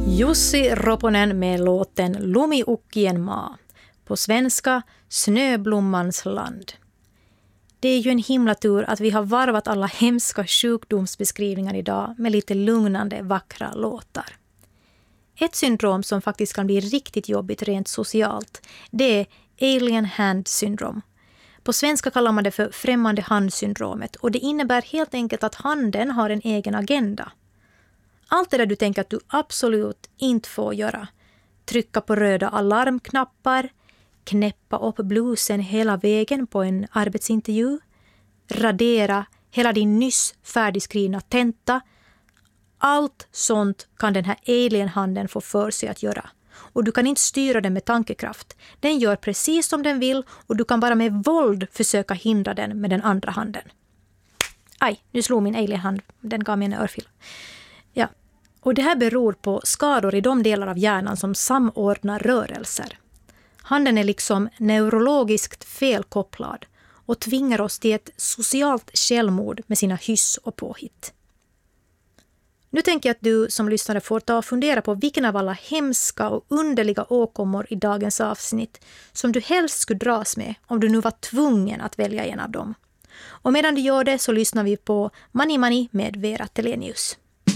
Jussi Roponen med låten Lumiukkien maa. På svenska Snöblommans land. Det är ju en himla tur att vi har varvat alla hemska sjukdomsbeskrivningar idag med lite lugnande, vackra låtar. Ett syndrom som faktiskt kan bli riktigt jobbigt rent socialt, det är alien hand syndrom. På svenska kallar man det för främmande handsyndromet och det innebär helt enkelt att handen har en egen agenda. Allt det där du tänker att du absolut inte får göra. Trycka på röda alarmknappar, knäppa upp blusen hela vägen på en arbetsintervju, radera hela din nyss färdigskrivna tenta. Allt sånt kan den här alienhanden få för sig att göra. Och du kan inte styra den med tankekraft. Den gör precis som den vill och du kan bara med våld försöka hindra den med den andra handen. Aj, nu slog min alienhand. Den gav mig en örfil. Ja. Och det här beror på skador i de delar av hjärnan som samordnar rörelser. Handen är liksom neurologiskt felkopplad och tvingar oss till ett socialt självmord med sina hyss och påhitt. Nu tänker jag att du som lyssnare får ta och fundera på vilken av alla hemska och underliga åkommor i dagens avsnitt som du helst skulle dras med om du nu var tvungen att välja en av dem. Och medan du gör det så lyssnar vi på Mani Mani med Vera Telenius.